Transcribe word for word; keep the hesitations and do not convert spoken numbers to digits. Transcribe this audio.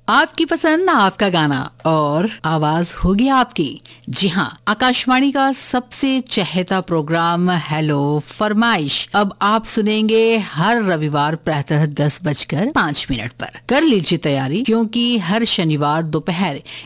आपकी पसंद आपका गाना और आवाज होगी आपकी। जी हाँ, आकाशवाणी का सबसे चहेता प्रोग्राम हेलो फरमाइश अब आप सुनेंगे हर रविवार प्रातः दस बजकर पाँच मिनट पर। कर लीजिए तैयारी, क्योंकि हर शनिवार दोपहर